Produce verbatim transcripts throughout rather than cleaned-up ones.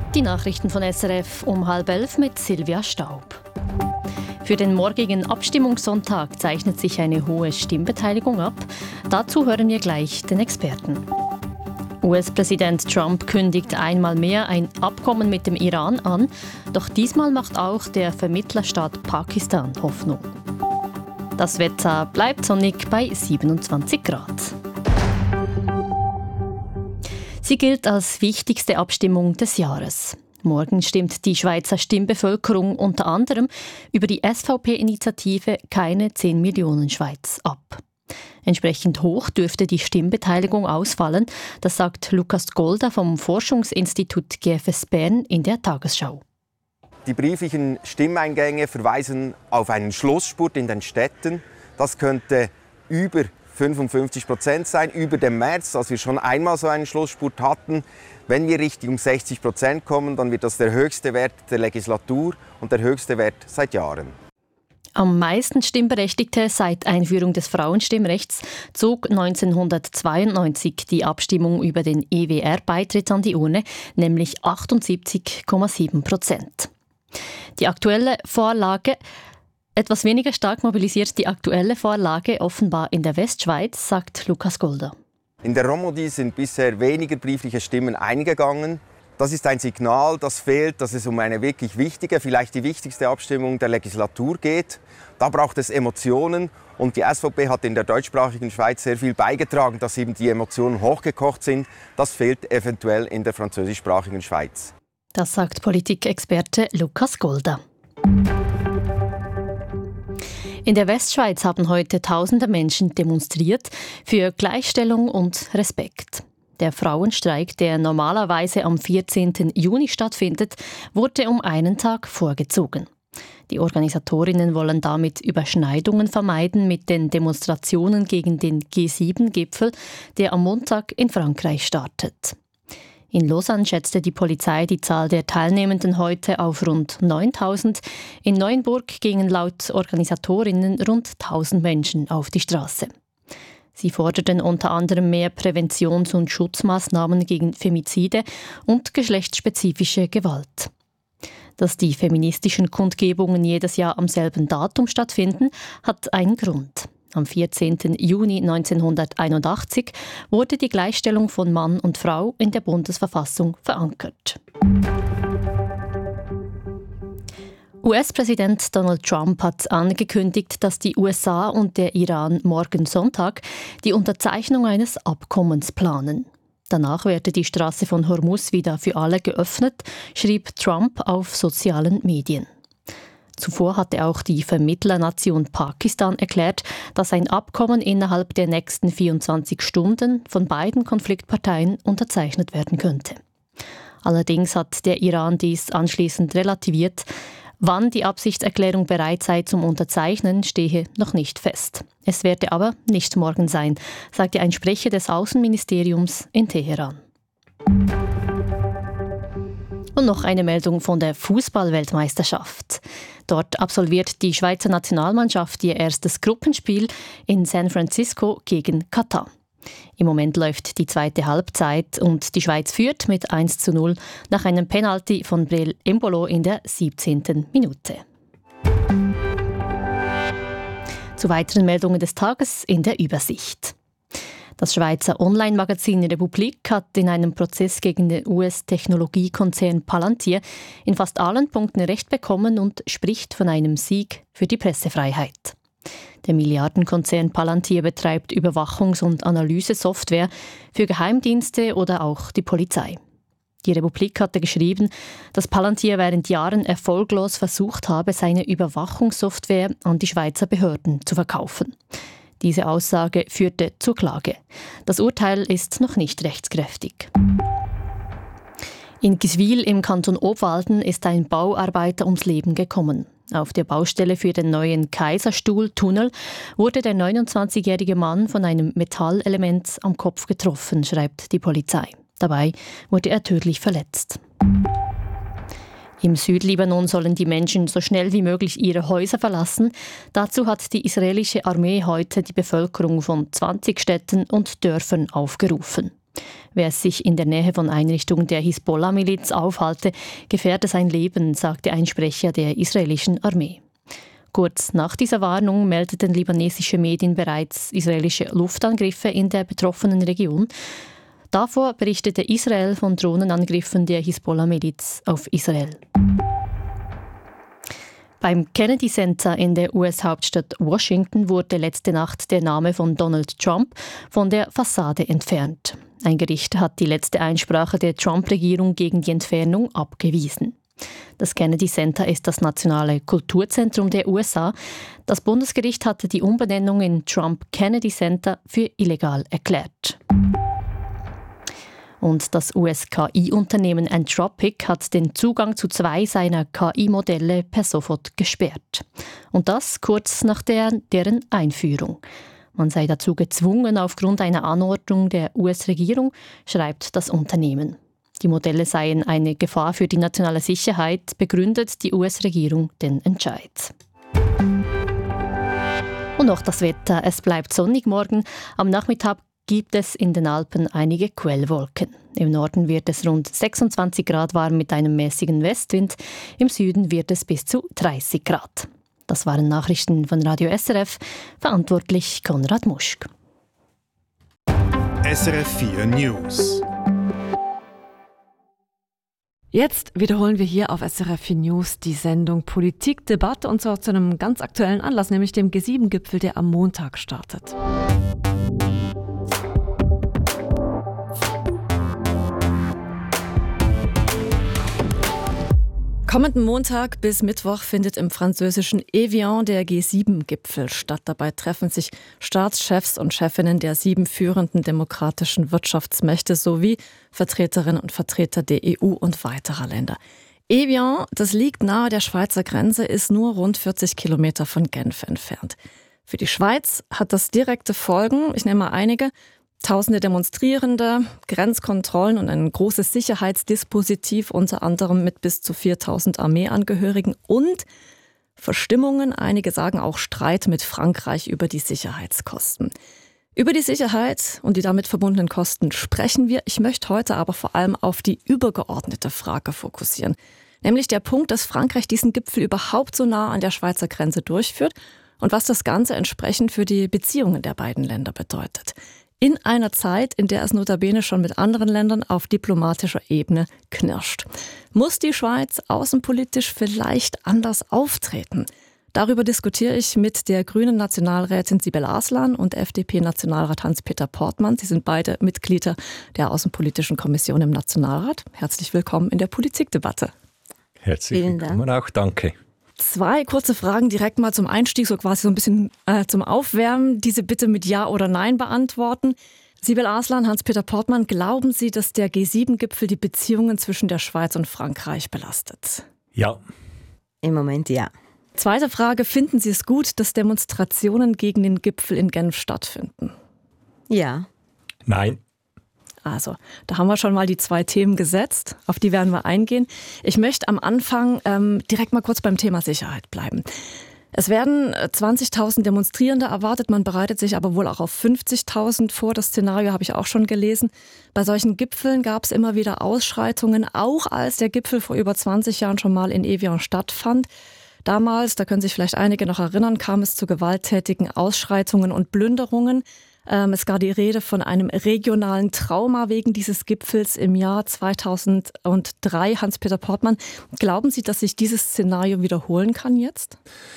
Die Nachrichten von S R F um halb elf mit Silvia Staub. Für den morgigen Abstimmungssonntag zeichnet sich eine hohe Stimmbeteiligung ab. Dazu hören wir gleich den Experten. U S-Präsident Trump kündigt einmal mehr ein Abkommen mit dem Iran an. Doch diesmal macht auch der Vermittlerstaat Pakistan Hoffnung. Das Wetter bleibt sonnig bei siebenundzwanzig Grad. Sie gilt als wichtigste Abstimmung des Jahres. Morgen stimmt die Schweizer Stimmbevölkerung unter anderem über die S V P-Initiative «Keine zehn Millionen Schweiz» ab. Entsprechend hoch dürfte die Stimmbeteiligung ausfallen, das sagt Lukas Golda vom Forschungsinstitut G F S Bern in der Tagesschau. Die brieflichen Stimmeingänge verweisen auf einen Schlussspurt in den Städten. Das könnte über fünfundfünfzig Prozent sein, über dem März, als wir schon einmal so einen Schlussspurt hatten. Wenn wir Richtung sechzig Prozent kommen, dann wird das der höchste Wert der Legislatur und der höchste Wert seit Jahren. Am meisten Stimmberechtigte seit Einführung des Frauenstimmrechts zog neunzehnhundertzweiundneunzig die Abstimmung über den E W R-Beitritt an die Urne, nämlich achtundsiebzig Komma sieben Prozent. Die aktuelle Vorlage Etwas weniger stark mobilisiert die aktuelle Vorlage offenbar in der Westschweiz, sagt Lukas Golda. In der Romandie sind bisher weniger briefliche Stimmen eingegangen. Das ist ein Signal, das fehlt, dass es um eine wirklich wichtige, vielleicht die wichtigste Abstimmung der Legislatur geht. Da braucht es Emotionen und die S V P hat in der deutschsprachigen Schweiz sehr viel beigetragen, dass eben die Emotionen hochgekocht sind. Das fehlt eventuell in der französischsprachigen Schweiz. Das sagt Politikexperte Lukas Golda. In der Westschweiz haben heute tausende Menschen demonstriert für Gleichstellung und Respekt. Der Frauenstreik, der normalerweise am vierzehnten Juni stattfindet, wurde um einen Tag vorgezogen. Die Organisatorinnen wollen damit Überschneidungen vermeiden mit den Demonstrationen gegen den G sieben Gipfel, der am Montag in Frankreich startet. In Lausanne schätzte die Polizei die Zahl der Teilnehmenden heute auf rund neuntausend. In Neuenburg gingen laut Organisatorinnen rund tausend Menschen auf die Straße. Sie forderten unter anderem mehr Präventions- und Schutzmaßnahmen gegen Femizide und geschlechtsspezifische Gewalt. Dass die feministischen Kundgebungen jedes Jahr am selben Datum stattfinden, hat einen Grund. Am vierzehnten Juni neunzehnhunderteinundachtzig wurde die Gleichstellung von Mann und Frau in der Bundesverfassung verankert. U S-Präsident Donald Trump hat angekündigt, dass die U S A und der Iran morgen Sonntag die Unterzeichnung eines Abkommens planen. Danach werde die Straße von Hormuz wieder für alle geöffnet, schrieb Trump auf sozialen Medien. Zuvor hatte auch die Vermittlernation Pakistan erklärt, dass ein Abkommen innerhalb der nächsten vierundzwanzig Stunden von beiden Konfliktparteien unterzeichnet werden könnte. Allerdings hat der Iran dies anschließend relativiert. Wann die Absichtserklärung bereit sei zum Unterzeichnen, stehe noch nicht fest. Es werde aber nicht morgen sein, sagte ein Sprecher des Außenministeriums in Teheran. Und noch eine Meldung von der Fußball-Weltmeisterschaft. Dort absolviert die Schweizer Nationalmannschaft ihr erstes Gruppenspiel in San Francisco gegen Katar. Im Moment läuft die zweite Halbzeit und die Schweiz führt mit eins zu null nach einem Penalty von Breel Embolo in der siebzehnten Minute. Zu weiteren Meldungen des Tages in der Übersicht. Das Schweizer Online-Magazin Republik hat in einem Prozess gegen den U S-Technologiekonzern Palantir in fast allen Punkten Recht bekommen und spricht von einem Sieg für die Pressefreiheit. Der Milliardenkonzern Palantir betreibt Überwachungs- und Analysesoftware für Geheimdienste oder auch die Polizei. Die Republik hatte geschrieben, dass Palantir während Jahren erfolglos versucht habe, seine Überwachungssoftware an die Schweizer Behörden zu verkaufen. Diese Aussage führte zur Klage. Das Urteil ist noch nicht rechtskräftig. In Giswil im Kanton Obwalden ist ein Bauarbeiter ums Leben gekommen. Auf der Baustelle für den neuen Kaiserstuhltunnel wurde der neunundzwanzigjährige Mann von einem Metallelement am Kopf getroffen, schreibt die Polizei. Dabei wurde er tödlich verletzt. Im Südlibanon sollen die Menschen so schnell wie möglich ihre Häuser verlassen. Dazu hat die israelische Armee heute die Bevölkerung von zwanzig Städten und Dörfern aufgerufen. Wer sich in der Nähe von Einrichtungen der Hisbollah-Miliz aufhalte, gefährde sein Leben, sagte ein Sprecher der israelischen Armee. Kurz nach dieser Warnung meldeten libanesische Medien bereits israelische Luftangriffe in der betroffenen Region. Davor berichtete Israel von Drohnenangriffen der Hisbollah-Miliz auf Israel. Beim Kennedy Center in der U S-Hauptstadt Washington wurde letzte Nacht der Name von Donald Trump von der Fassade entfernt. Ein Gericht hat die letzte Einsprache der Trump-Regierung gegen die Entfernung abgewiesen. Das Kennedy Center ist das nationale Kulturzentrum der U S A. Das Bundesgericht hatte die Umbenennung in Trump Kennedy Center für illegal erklärt. Und das U S-K I-Unternehmen Anthropic hat den Zugang zu zwei seiner K I-Modelle per sofort gesperrt. Und das kurz nach der, deren Einführung. Man sei dazu gezwungen aufgrund einer Anordnung der U S-Regierung, schreibt das Unternehmen. Die Modelle seien eine Gefahr für die nationale Sicherheit, begründet die U S-Regierung den Entscheid. Und noch das Wetter. Es bleibt sonnig morgen. Am Nachmittag gibt es in den Alpen einige Quellwolken. Im Norden wird es rund sechsundzwanzig Grad warm mit einem mäßigen Westwind. Im Süden wird es bis zu dreißig Grad. Das waren Nachrichten von Radio S R F. Verantwortlich Konrad Muschk. S R F vier News. Jetzt wiederholen wir hier auf S R F vier News die Sendung Politik, Debatte und zwar zu einem ganz aktuellen Anlass, nämlich dem G sieben Gipfel, der am Montag startet. Kommenden Montag bis Mittwoch findet im französischen Evian der G sieben Gipfel statt. Dabei treffen sich Staatschefs und Chefinnen der sieben führenden demokratischen Wirtschaftsmächte sowie Vertreterinnen und Vertreter der E U und weiterer Länder. Evian, das liegt nahe der Schweizer Grenze, ist nur rund vierzig Kilometer von Genf entfernt. Für die Schweiz hat das direkte Folgen, ich nenne mal einige. Tausende Demonstrierende, Grenzkontrollen und ein großes Sicherheitsdispositiv, unter anderem mit bis zu viertausend Armeeangehörigen und Verstimmungen, einige sagen auch Streit mit Frankreich über die Sicherheitskosten. Über die Sicherheit und die damit verbundenen Kosten sprechen wir. Ich möchte heute aber vor allem auf die übergeordnete Frage fokussieren. Nämlich der Punkt, dass Frankreich diesen Gipfel überhaupt so nah an der Schweizer Grenze durchführt und was das Ganze entsprechend für die Beziehungen der beiden Länder bedeutet. In einer Zeit, in der es notabene schon mit anderen Ländern auf diplomatischer Ebene knirscht. Muss die Schweiz außenpolitisch vielleicht anders auftreten? Darüber diskutiere ich mit der grünen Nationalrätin Sibel Arslan und F D P-Nationalrat Hans-Peter Portmann. Sie sind beide Mitglieder der Außenpolitischen Kommission im Nationalrat. Herzlich willkommen in der Politikdebatte. Herzlich willkommen auch, danke. Zwei kurze Fragen direkt mal zum Einstieg, so quasi so ein bisschen äh, zum Aufwärmen. Diese bitte mit Ja oder Nein beantworten. Sibel Arslan, Hans-Peter Portmann, glauben Sie, dass der G sieben Gipfel die Beziehungen zwischen der Schweiz und Frankreich belastet? Ja. Im Moment ja. Zweite Frage, finden Sie es gut, dass Demonstrationen gegen den Gipfel in Genf stattfinden? Ja. Nein. Also, da haben wir schon mal die zwei Themen gesetzt, auf die werden wir eingehen. Ich möchte am Anfang ähm, direkt mal kurz beim Thema Sicherheit bleiben. Es werden zwanzigtausend Demonstrierende erwartet, man bereitet sich aber wohl auch auf fünfzigtausend vor. Das Szenario habe ich auch schon gelesen. Bei solchen Gipfeln gab es immer wieder Ausschreitungen, auch als der Gipfel vor über zwanzig Jahren schon mal in Evian stattfand. Damals, da können sich vielleicht einige noch erinnern, kam es zu gewalttätigen Ausschreitungen und Plünderungen. Es gab die Rede von einem regionalen Trauma wegen dieses Gipfels im Jahr zweitausenddrei. Hans-Peter Portmann, glauben Sie, dass sich dieses Szenario wiederholen kann jetzt?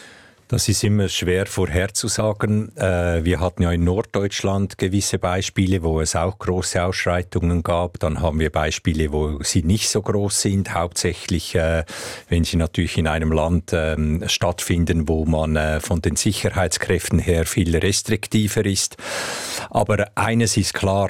Das ist immer schwer vorherzusagen. Wir hatten ja in Norddeutschland gewisse Beispiele, wo es auch große Ausschreitungen gab. Dann haben wir Beispiele, wo sie nicht so groß sind. Hauptsächlich, wenn sie natürlich in einem Land stattfinden, wo man von den Sicherheitskräften her viel restriktiver ist. Aber eines ist klar,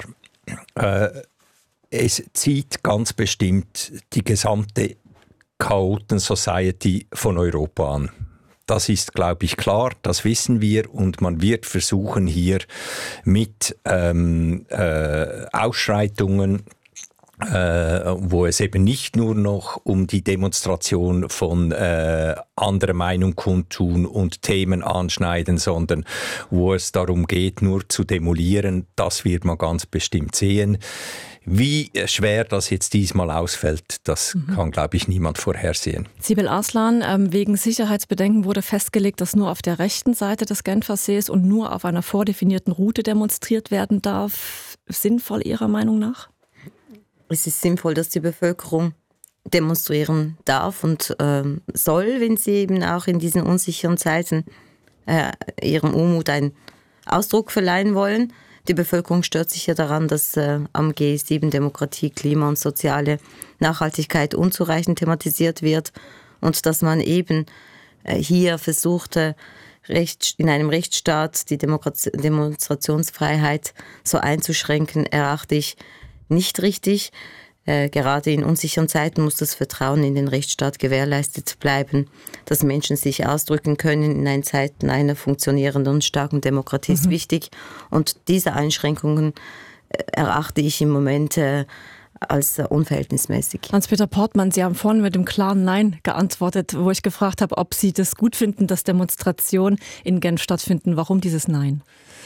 es zieht ganz bestimmt die gesamte Chaoten-Society von Europa an. Das ist, glaube ich, klar, das wissen wir und man wird versuchen, hier mit ähm, äh, Ausschreitungen Äh, wo es eben nicht nur noch um die Demonstration von äh, anderer Meinung kundtun und Themen anschneiden, sondern wo es darum geht, nur zu demolieren, das wird man ganz bestimmt sehen. Wie schwer das jetzt diesmal ausfällt, das mhm. kann, glaube ich, niemand vorhersehen. Sibel Arslan, ähm, wegen Sicherheitsbedenken wurde festgelegt, dass nur auf der rechten Seite des Genfer Sees und nur auf einer vordefinierten Route demonstriert werden darf. Sinnvoll Ihrer Meinung nach? Es ist sinnvoll, dass die Bevölkerung demonstrieren darf und äh, soll, wenn sie eben auch in diesen unsicheren Zeiten äh, ihrem Unmut einen Ausdruck verleihen wollen. Die Bevölkerung stört sich ja daran, dass äh, am G sieben Demokratie, Klima und soziale Nachhaltigkeit unzureichend thematisiert wird und dass man eben äh, hier versuchte, Recht, in einem Rechtsstaat die Demokratie, Demonstrationsfreiheit so einzuschränken, erachte ich nicht richtig. Äh, gerade in unsicheren Zeiten muss das Vertrauen in den Rechtsstaat gewährleistet bleiben, dass Menschen sich ausdrücken können in einer Zeiten einer funktionierenden und starken Demokratie mhm. ist wichtig. Und diese Einschränkungen äh, erachte ich im Moment äh, als äh, unverhältnismäßig. Hans-Peter Portmann, Sie haben vorhin mit dem klaren Nein geantwortet, wo ich gefragt habe, ob Sie das gut finden, dass Demonstrationen in Genf stattfinden. Warum dieses Nein?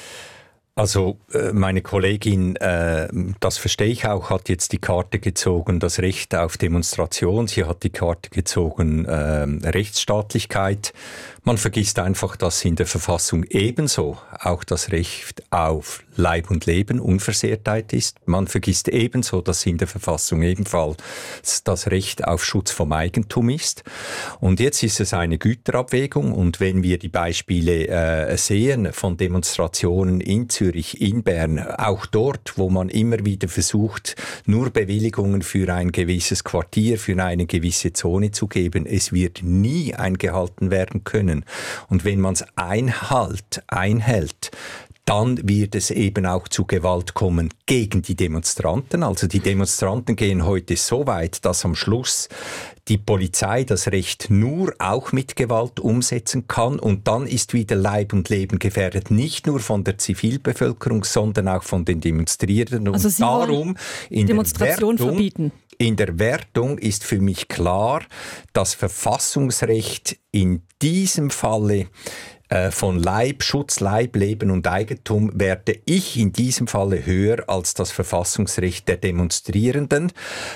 Also meine Kollegin, äh, das verstehe ich auch, hat jetzt die Karte gezogen, das Recht auf Demonstration. Sie hat die Karte gezogen, äh, Rechtsstaatlichkeit. Man vergisst einfach, dass in der Verfassung ebenso auch das Recht auf Leib und Leben, Unversehrtheit ist. Man vergisst ebenso, dass in der Verfassung ebenfalls das Recht auf Schutz vom Eigentum ist. Und jetzt ist es eine Güterabwägung. Und wenn wir die Beispiele äh, sehen von Demonstrationen in Zürich, in Bern, auch dort, wo man immer wieder versucht, nur Bewilligungen für ein gewisses Quartier, für eine gewisse Zone zu geben, es wird nie eingehalten werden können. Und wenn man es einhält, einhält, dann wird es eben auch zu Gewalt kommen gegen die Demonstranten. Also die Demonstranten gehen heute so weit, dass am Schluss die Polizei das Recht nur auch mit Gewalt umsetzen kann. Und dann ist wieder Leib und Leben gefährdet, nicht nur von der Zivilbevölkerung, sondern auch von den Demonstrierenden. Also Sie und darum in Demonstration der Wertung, verbieten? In der Wertung ist für mich klar, das Verfassungsrecht in diesem Falle von Leib, Schutz, Leib, Leben und Eigentum werte ich in diesem Falle höher als das Verfassungsrecht der Demonstrierenden.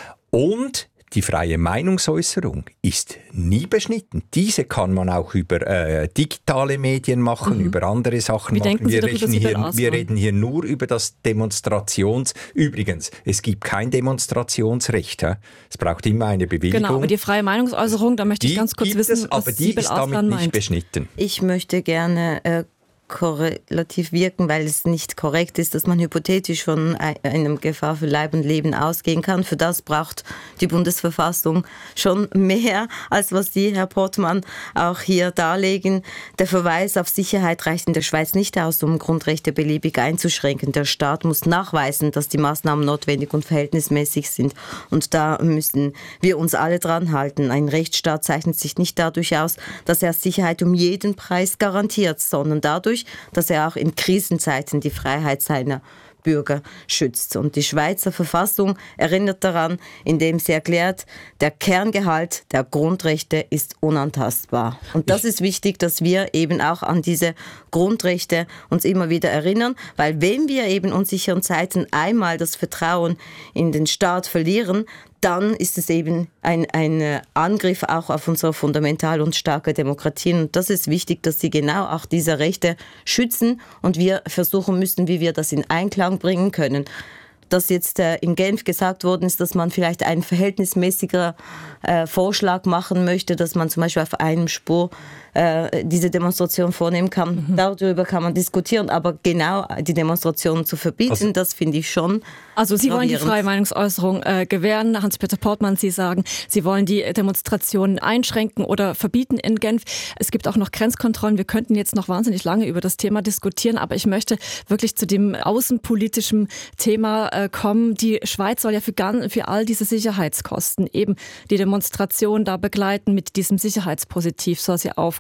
Und die freie Meinungsäußerung ist nie beschnitten. Diese kann man auch über äh, digitale Medien machen, mhm. über andere Sachen Wie machen. denken Sie wir, darüber, reden Sie hier, wir reden hier nur über das Demonstrations... Übrigens, es gibt kein Demonstrationsrecht. He? Es braucht immer eine Bewilligung. Genau, aber die freie Meinungsäußerung, da möchte ich die ganz kurz gibt wissen, es, was aber die Sibel ist damit Arslan nicht meint. beschnitten. Ich möchte gerne äh, korrelativ wirken, weil es nicht korrekt ist, dass man hypothetisch von einem Gefahr für Leib und Leben ausgehen kann. Für das braucht die Bundesverfassung schon mehr, als was Sie, Herr Portmann, auch hier darlegen. Der Verweis auf Sicherheit reicht in der Schweiz nicht aus, um Grundrechte beliebig einzuschränken. Der Staat muss nachweisen, dass die Maßnahmen notwendig und verhältnismäßig sind. Und da müssen wir uns alle dran halten. Ein Rechtsstaat zeichnet sich nicht dadurch aus, dass er Sicherheit um jeden Preis garantiert, sondern dadurch, dass er auch in Krisenzeiten die Freiheit seiner Bürger schützt. Und die Schweizer Verfassung erinnert daran, indem sie erklärt, der Kerngehalt der Grundrechte ist unantastbar. Und das ist wichtig, dass wir eben auch an diese Grundrechte uns immer wieder erinnern, weil wenn wir eben in unsicheren Zeiten einmal das Vertrauen in den Staat verlieren, dann ist es eben ein, ein Angriff auch auf unsere fundamentale und starke Demokratie. Und das ist wichtig, dass sie genau auch diese Rechte schützen und wir versuchen müssen, wie wir das in Einklang bringen können. Dass jetzt äh, in Genf gesagt worden ist, dass man vielleicht einen verhältnismäßiger äh, Vorschlag machen möchte, dass man zum Beispiel auf einem Spur äh, diese Demonstration vornehmen kann. Mhm. Darüber kann man diskutieren, aber genau die Demonstrationen zu verbieten, also, das finde ich schon. Also Sie wollen die gravierend. freie Meinungsäußerung äh, gewähren. Hans-Peter Portmann, Sie sagen, Sie wollen die Demonstrationen einschränken oder verbieten in Genf. Es gibt auch noch Grenzkontrollen. Wir könnten jetzt noch wahnsinnig lange über das Thema diskutieren, aber ich möchte wirklich zu dem außenpolitischen Thema äh, kommen. Die Schweiz soll ja für, für all diese Sicherheitskosten eben die Demonstration da begleiten. Mit diesem Sicherheitspositiv soll sie aufgebaut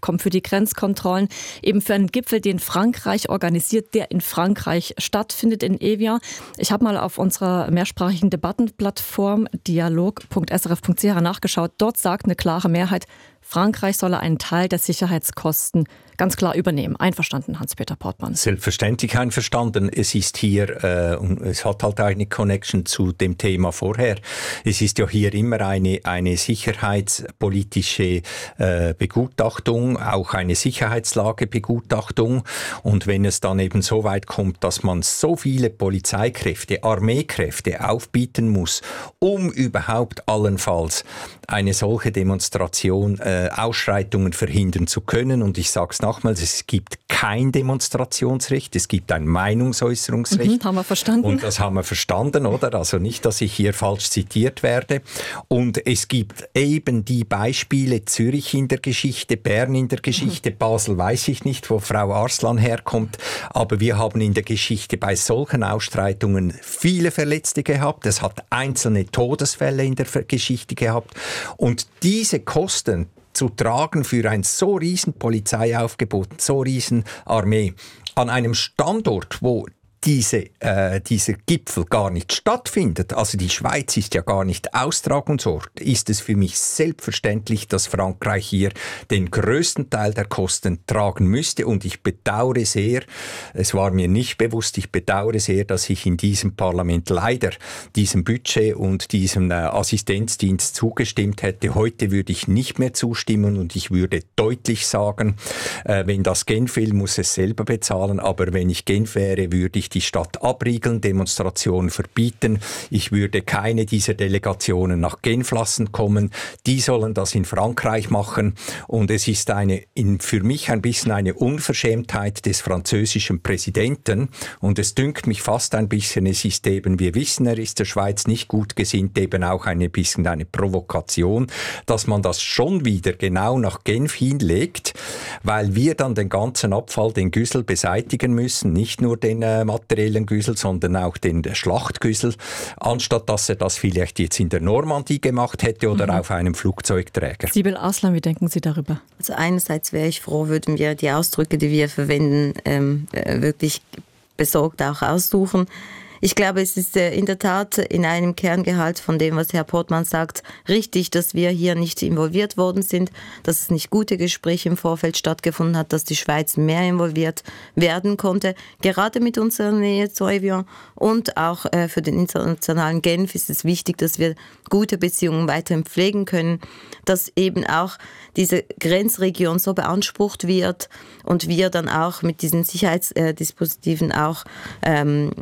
aufkommen für die Grenzkontrollen, eben für einen Gipfel, den Frankreich organisiert, der in Frankreich stattfindet, in Evian. Ich habe mal auf unserer mehrsprachigen Debattenplattform dialog punkt s r f punkt c h nachgeschaut. Dort sagt eine klare Mehrheit, Frankreich solle einen Teil der Sicherheitskosten ganz klar übernehmen. Einverstanden, Hans-Peter Portmann? Selbstverständlich einverstanden. Es ist hier, äh, und es hat halt eine Connection zu dem Thema vorher. Es ist ja hier immer eine, eine sicherheitspolitische äh, Begutachtung, auch eine Sicherheitslagebegutachtung. Und wenn es dann eben so weit kommt, dass man so viele Polizeikräfte, Armeekräfte aufbieten muss, um überhaupt allenfalls eine solche Demonstration, äh, Ausschreitungen verhindern zu können. Und ich sage es nochmals, es gibt kein Demonstrationsrecht, es gibt ein Meinungsäußerungsrecht. Mhm, haben wir verstanden. Und das haben wir verstanden, oder? Also nicht, dass ich hier falsch zitiert werde. Und es gibt eben die Beispiele, Zürich in der Geschichte, Bern in der Geschichte, mhm. Basel weiß ich nicht, wo Frau Arslan herkommt, aber wir haben in der Geschichte bei solchen Ausschreitungen viele Verletzte gehabt. Es hat einzelne Todesfälle in der Geschichte gehabt. Und diese Kosten zu tragen für ein so riesen Polizeiaufgebot, so riesen Armee, an einem Standort, wo diese, äh, dieser Gipfel gar nicht stattfindet, also die Schweiz ist ja gar nicht Austragungsort, ist es für mich selbstverständlich, dass Frankreich hier den größten Teil der Kosten tragen müsste. Und ich bedauere sehr, es war mir nicht bewusst, ich bedauere sehr, dass ich in diesem Parlament leider diesem Budget und diesem äh, Assistenzdienst zugestimmt hätte. Heute würde ich nicht mehr zustimmen und ich würde deutlich sagen, äh, wenn das Genf will, muss es selber bezahlen, aber wenn ich Genf wäre, würde ich die Stadt abriegeln, Demonstrationen verbieten. Ich würde keine dieser Delegationen nach Genf lassen kommen. Die sollen das in Frankreich machen. Und es ist eine, in, für mich ein bisschen eine Unverschämtheit des französischen Präsidenten. Und es dünkt mich fast ein bisschen, es ist eben, wir wissen, er ist der Schweiz nicht gut gesinnt, eben auch ein bisschen eine Provokation, dass man das schon wieder genau nach Genf hinlegt, weil wir dann den ganzen Abfall, den Güssel beseitigen müssen, nicht nur den äh, materiellen Güssel, sondern auch den Schlachtgüssel, anstatt dass er das vielleicht jetzt in der Normandie gemacht hätte oder mhm. auf einem Flugzeugträger. Sibyl Arslan, wie denken Sie darüber? Also einerseits wäre ich froh, würden wir die Ausdrücke, die wir verwenden, ähm, wirklich besorgt auch aussuchen. Ich glaube, es ist in der Tat in einem Kerngehalt von dem, was Herr Portmann sagt, richtig, dass wir hier nicht involviert worden sind, dass es nicht gute Gespräche im Vorfeld stattgefunden hat, dass die Schweiz mehr involviert werden konnte. Gerade mit unserer Nähe zu Evian und auch für den internationalen Genf ist es wichtig, dass wir gute Beziehungen weiterhin pflegen können, dass eben auch diese Grenzregion so beansprucht wird und wir dann auch mit diesen Sicherheitsdispositiven auch ähm,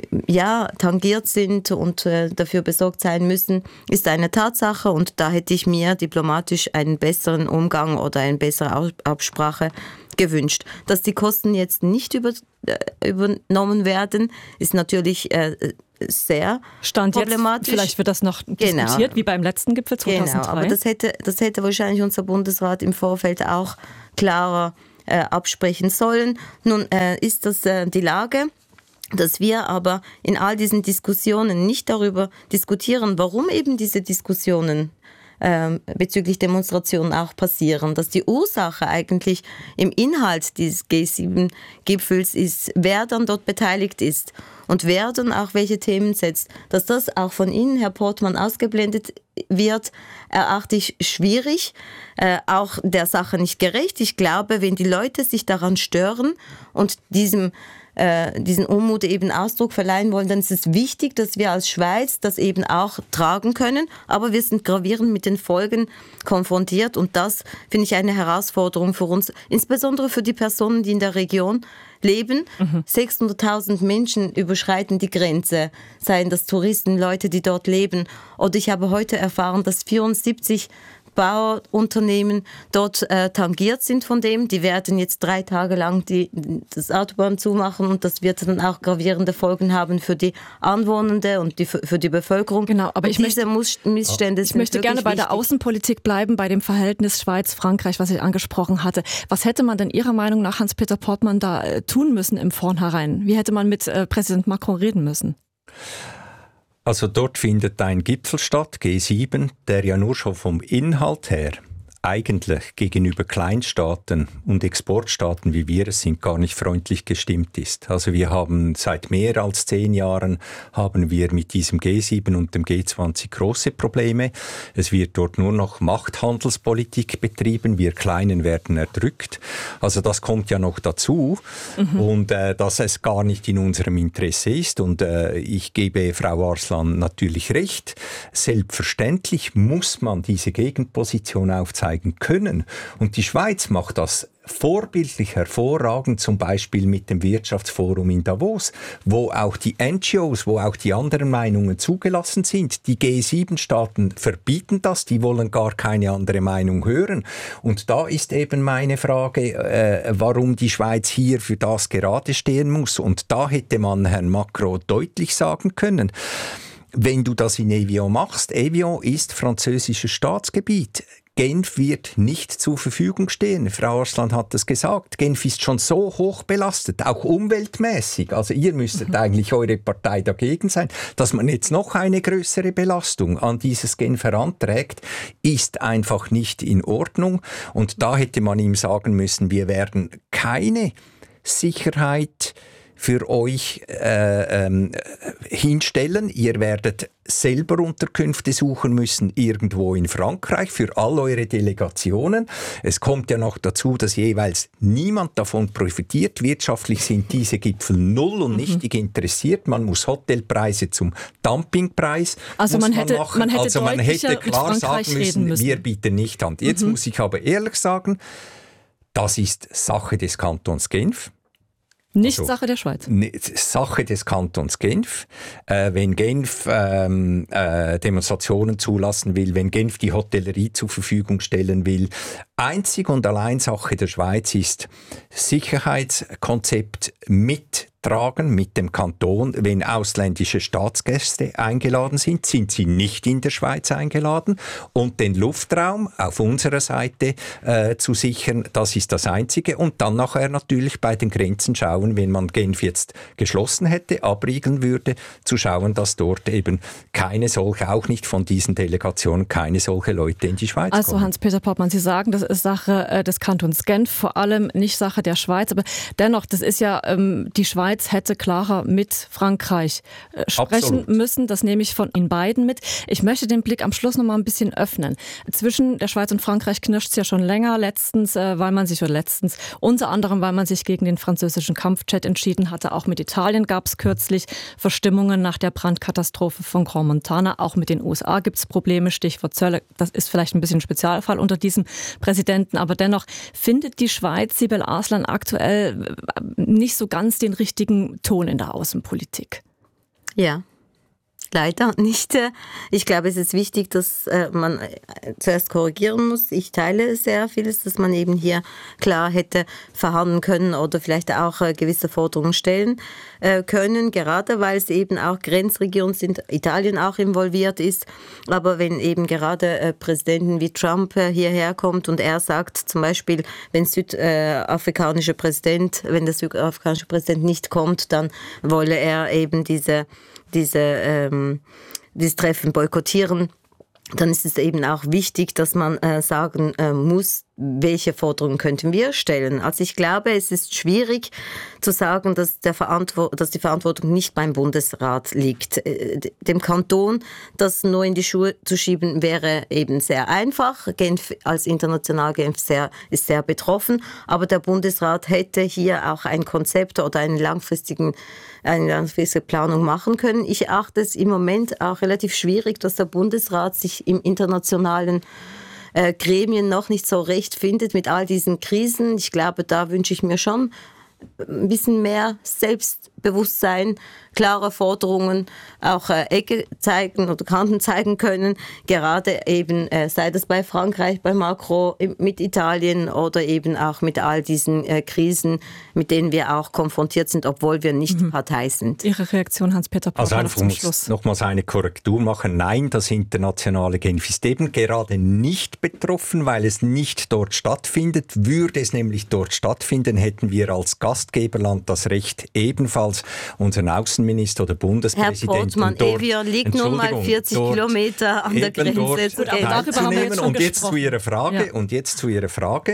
ja, tangiert sind und äh, dafür besorgt sein müssen, ist eine Tatsache und da hätte ich mir diplomatisch einen besseren Umgang oder eine bessere Absprache gewünscht. Dass die Kosten jetzt nicht über, äh, übernommen werden, ist natürlich äh, sehr Stand problematisch. Jetzt, vielleicht wird das noch diskutiert, genau. Wie beim letzten Gipfel zweitausenddrei. Genau, aber das hätte, das hätte wahrscheinlich unser Bundesrat im Vorfeld auch klarer äh, absprechen sollen. Nun äh, ist das äh, die Lage, dass wir aber in all diesen Diskussionen nicht darüber diskutieren, warum eben diese Diskussionen ähm, bezüglich Demonstrationen auch passieren, dass die Ursache eigentlich im Inhalt dieses G sieben Gipfels ist, wer dann dort beteiligt ist und wer dann auch welche Themen setzt. Dass das auch von Ihnen, Herr Portmann, ausgeblendet wird, erachte ich schwierig, äh, auch der Sache nicht gerecht. Ich glaube, wenn die Leute sich daran stören und diesem diesen Unmut eben Ausdruck verleihen wollen, dann ist es wichtig, dass wir als Schweiz das eben auch tragen können. Aber wir sind gravierend mit den Folgen konfrontiert und das finde ich eine Herausforderung für uns, insbesondere für die Personen, die in der Region leben. Mhm. sechshunderttausend Menschen überschreiten die Grenze, seien das Touristen, Leute, die dort leben. Oder ich habe heute erfahren, dass vierundsiebzig Bauunternehmen dort äh, tangiert sind von dem. Die werden jetzt drei Tage lang die, das Autobahn zumachen und das wird dann auch gravierende Folgen haben für die Anwohnende und die, für die Bevölkerung. Genau, aber und ich diese möchte, Missstände ich sind möchte gerne bei wichtig. Der Außenpolitik bleiben, bei dem Verhältnis Schweiz-Frankreich, was ich angesprochen hatte. Was hätte man denn Ihrer Meinung nach, Hans-Peter Portmann, da äh, tun müssen im Vornherein? Wie hätte man mit äh, Präsident Macron reden müssen? Also dort findet ein Gipfel statt, G sieben, der ja nur schon vom Inhalt her eigentlich gegenüber Kleinstaaten und Exportstaaten, wie wir es sind, gar nicht freundlich gestimmt ist. Also wir haben seit mehr als zehn Jahren haben wir mit diesem G sieben und dem G zwanzig große Probleme. Es wird dort nur noch Machthandelspolitik betrieben. Wir Kleinen werden erdrückt. Also das kommt ja noch dazu. Mhm. Und äh, dass es gar nicht in unserem Interesse ist. Und äh, ich gebe Frau Arslan natürlich recht. Selbstverständlich muss man diese Gegenposition aufzeigen können. Und die Schweiz macht das vorbildlich hervorragend, zum Beispiel mit dem Wirtschaftsforum in Davos, wo auch die N G Os, wo auch die anderen Meinungen zugelassen sind. Die G sieben Staaten verbieten das, die wollen gar keine andere Meinung hören. Und da ist eben meine Frage, äh, warum die Schweiz hier für das gerade stehen muss. Und da hätte man Herrn Macron deutlich sagen können, wenn du das in Evian machst, Evian ist französisches Staatsgebiet. Genf wird nicht zur Verfügung stehen. Frau Arslan hat das gesagt. Genf ist schon so hoch belastet, auch umweltmäßig. Also ihr müsstet mhm. eigentlich eure Partei dagegen sein. Dass man jetzt noch eine größere Belastung an dieses Genf heranträgt, ist einfach nicht in Ordnung. Und da hätte man ihm sagen müssen, wir werden keine Sicherheit für euch äh, ähm, hinstellen. Ihr werdet selber Unterkünfte suchen müssen, irgendwo in Frankreich, für all eure Delegationen. Es kommt ja noch dazu, dass jeweils niemand davon profitiert. Wirtschaftlich sind diese Gipfel null und nichtig mhm. interessiert. Man muss Hotelpreise zum Dumpingpreis Also man, man hätte, machen. man hätte also man hätte klar sagen müssen, müssen, wir bieten nicht an. Jetzt mhm. muss ich aber ehrlich sagen, das ist Sache des Kantons Genf. Nicht also, Sache der Schweiz. Sache des Kantons Genf. Äh, wenn Genf ähm, äh, Demonstrationen zulassen will, wenn Genf die Hotellerie zur Verfügung stellen will, einzig und allein Sache der Schweiz ist Sicherheitskonzept mittragen mit dem Kanton. Wenn ausländische Staatsgäste eingeladen sind, sind sie nicht in der Schweiz eingeladen. Und den Luftraum auf unserer Seite äh, zu sichern, das ist das Einzige. Und dann nachher natürlich bei den Grenzen schauen, wenn man Genf jetzt geschlossen hätte, abriegeln würde, zu schauen, dass dort eben keine solche, auch nicht von diesen Delegationen, keine solche Leute in die Schweiz also kommen. Also Hans-Peter Poppmann, Sie sagen, das ist Sache äh, des Kantons Genf, vor allem nicht Sache der Schweiz. Aber dennoch, das ist ja, ähm, die Schweiz hätte klarer mit Frankreich äh, sprechen Absolut. müssen. Das nehme ich von Ihnen beiden mit. Ich möchte den Blick am Schluss noch mal ein bisschen öffnen. Zwischen der Schweiz und Frankreich knirscht es ja schon länger. Letztens, äh, weil man sich, oder letztens, unter anderem, weil man sich gegen den französischen Kampfjet entschieden hatte. Auch mit Italien gab es kürzlich Verstimmungen nach der Brandkatastrophe von Grand Montana. Auch mit den U S A gibt es Probleme. Stichwort Zölle. Das ist vielleicht ein bisschen ein Spezialfall unter diesem Präsidenten. Aber dennoch findet die Schweiz, Sibel Arslan, aktuell nicht so ganz den richtigen Ton in der Außenpolitik. Ja. Leider nicht. Ich glaube, es ist wichtig, dass man zuerst korrigieren muss. Ich teile sehr vieles, dass man eben hier klar hätte verhandeln können oder vielleicht auch gewisse Forderungen stellen können, gerade weil es eben auch Grenzregionen sind, Italien auch involviert ist. Aber wenn eben gerade Präsidenten wie Trump hierher kommt und er sagt zum Beispiel, wenn südafrikanische Präsident, wenn der südafrikanische Präsident nicht kommt, dann wolle er eben diese diese, ähm, dieses Treffen boykottieren, dann ist es eben auch wichtig, dass man äh, sagen äh, muss, welche Forderungen könnten wir stellen. Also ich glaube, es ist schwierig zu sagen, dass, der Verantwort- dass die Verantwortung nicht beim Bundesrat liegt. Dem Kanton das nur in die Schuhe zu schieben, wäre eben sehr einfach. Genf als international Genf sehr, ist sehr betroffen, aber der Bundesrat hätte hier auch ein Konzept oder einen langfristigen, eine langfristige Planung machen können. Ich erachte es im Moment auch relativ schwierig, dass der Bundesrat sich im internationalen Äh, Gremien noch nicht so recht findet mit all diesen Krisen. Ich glaube, da wünsche ich mir schon ein bisschen mehr Selbstbewusstsein, klare Forderungen, auch äh, Ecke zeigen oder Kanten zeigen können. Gerade eben, äh, sei das bei Frankreich, bei Macron, mit Italien oder eben auch mit all diesen äh, Krisen, mit denen wir auch konfrontiert sind, obwohl wir nicht mhm. Partei sind. Ihre Reaktion, Hans-Peter Poppmann, also einfach zum muss Schluss. Nochmals eine Korrektur machen. Nein, das internationale Genf ist eben gerade nicht betroffen, weil es nicht dort stattfindet. Würde es nämlich dort stattfinden, hätten wir als Gast Gastgeberland das Recht, ebenfalls unseren Außenminister oder Bundespräsidenten Herr Portmann, dort, Evian liegt nun mal vierzig Kilometer an der Grenze zu teilzunehmen. Und jetzt zu Ihrer Frage. Ja. Und jetzt zu Ihrer Frage.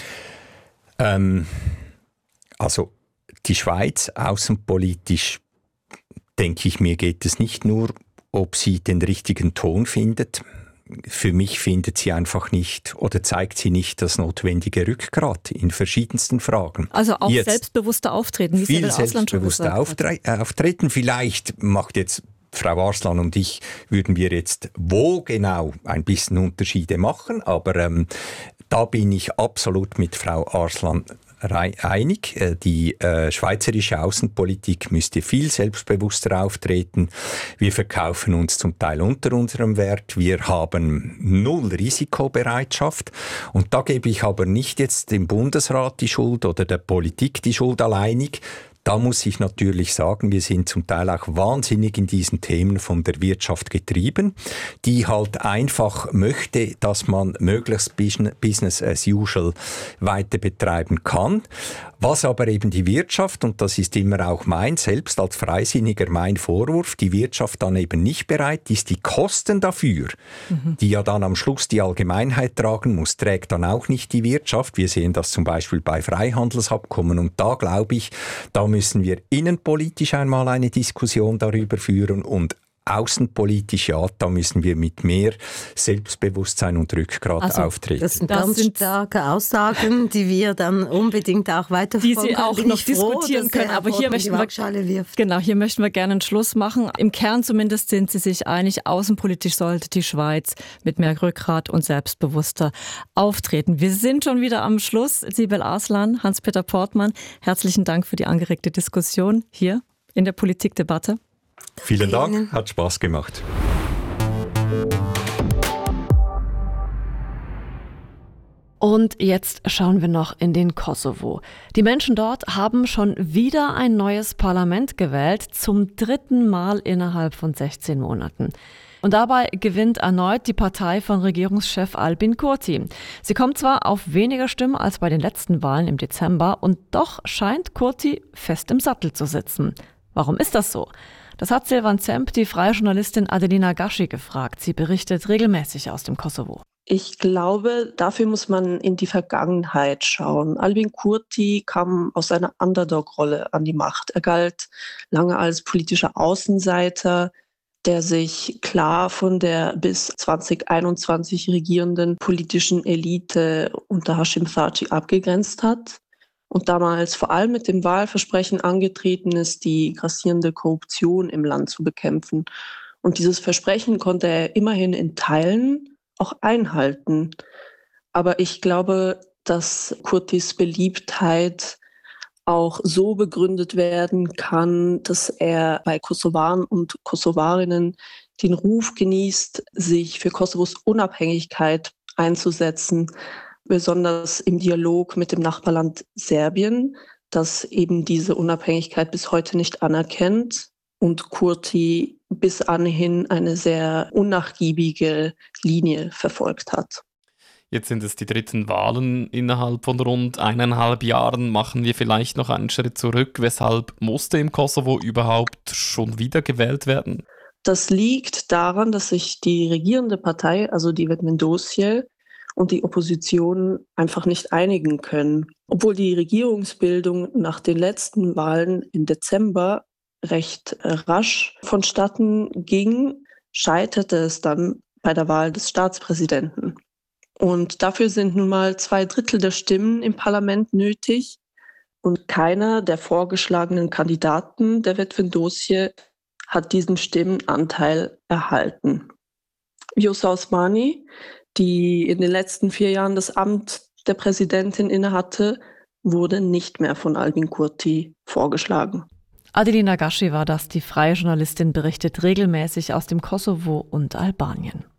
Ähm, also die Schweiz außenpolitisch, denke ich mir, geht es nicht nur, ob sie den richtigen Ton findet. Für mich findet sie einfach nicht oder zeigt sie nicht das notwendige Rückgrat in verschiedensten Fragen. Also auch jetzt selbstbewusster auftreten, wie viel Sie selbstbewusster auftre- äh, auftreten. Vielleicht macht jetzt Frau Arslan und ich, würden wir jetzt wo genau ein bisschen Unterschiede machen, aber ähm, da bin ich absolut mit Frau Arslan einig. Die äh, schweizerische Außenpolitik müsste viel selbstbewusster auftreten. Wir verkaufen uns zum Teil unter unserem Wert. Wir haben null Risikobereitschaft. Und da gebe ich aber nicht jetzt dem Bundesrat die Schuld oder der Politik die Schuld alleinig. Da muss ich natürlich sagen, wir sind zum Teil auch wahnsinnig in diesen Themen von der Wirtschaft getrieben, die halt einfach möchte, dass man möglichst Business as usual weiter betreiben kann. Was aber eben die Wirtschaft, und das ist immer auch mein, selbst als Freisinniger mein Vorwurf, die Wirtschaft dann eben nicht bereit ist, die Kosten dafür, mhm. die ja dann am Schluss die Allgemeinheit tragen muss, trägt dann auch nicht die Wirtschaft. Wir sehen das zum Beispiel bei Freihandelsabkommen und da glaube ich, da müssen wir innenpolitisch einmal eine Diskussion darüber führen und außenpolitisch, ja, da müssen wir mit mehr Selbstbewusstsein und Rückgrat also, auftreten. Das sind ganz das sind starke Aussagen, die wir dann unbedingt auch weiterverfolgen. Die Sie auch noch diskutieren froh, können. Aber hier möchten, wir, genau, hier möchten wir gerne einen Schluss machen. Im Kern zumindest sind Sie sich einig, außenpolitisch sollte die Schweiz mit mehr Rückgrat und selbstbewusster auftreten. Wir sind schon wieder am Schluss. Sibel Arslan, Hans-Peter Portmann, herzlichen Dank für die angeregte Diskussion hier in der Politikdebatte. Vielen Dank, hat Spaß gemacht. Und jetzt schauen wir noch in den Kosovo. Die Menschen dort haben schon wieder ein neues Parlament gewählt, zum dritten Mal innerhalb von sechzehn Monaten. Und dabei gewinnt erneut die Partei von Regierungschef Albin Kurti. Sie kommt zwar auf weniger Stimmen als bei den letzten Wahlen im Dezember, und doch scheint Kurti fest im Sattel zu sitzen. Warum ist das so? Das hat Silvan Zemp die freie Journalistin Adelina Gaschi gefragt. Sie berichtet regelmäßig aus dem Kosovo. Ich glaube, dafür muss man in die Vergangenheit schauen. Albin Kurti kam aus einer Underdog-Rolle an die Macht. Er galt lange als politischer Außenseiter, der sich klar von der bis zwanzig einundzwanzig regierenden politischen Elite unter Hashim Thaçi abgegrenzt hat. Und damals vor allem mit dem Wahlversprechen angetreten ist, die grassierende Korruption im Land zu bekämpfen. Und dieses Versprechen konnte er immerhin in Teilen auch einhalten. Aber ich glaube, dass Kurtis Beliebtheit auch so begründet werden kann, dass er bei Kosovaren und Kosovarinnen den Ruf genießt, sich für Kosovos Unabhängigkeit einzusetzen, besonders im Dialog mit dem Nachbarland Serbien, das eben diese Unabhängigkeit bis heute nicht anerkennt und Kurti bis anhin eine sehr unnachgiebige Linie verfolgt hat. Jetzt sind es die dritten Wahlen innerhalb von rund eineinhalb Jahren. Machen wir vielleicht noch einen Schritt zurück. Weshalb musste im Kosovo überhaupt schon wieder gewählt werden? Das liegt daran, dass sich die regierende Partei, also die Vetmendosje, und die Opposition einfach nicht einigen können. Obwohl die Regierungsbildung nach den letzten Wahlen im Dezember recht rasch vonstatten ging, scheiterte es dann bei der Wahl des Staatspräsidenten. Und dafür sind nun mal zwei Drittel der Stimmen im Parlament nötig. Und keiner der vorgeschlagenen Kandidaten der Vetmendosje hat diesen Stimmenanteil erhalten. Vjosa Osmani, die in den letzten vier Jahren das Amt der Präsidentin innehatte, wurde nicht mehr von Albin Kurti vorgeschlagen. Adelina Gaschi war das, die freie Journalistin berichtet regelmäßig aus dem Kosovo und Albanien.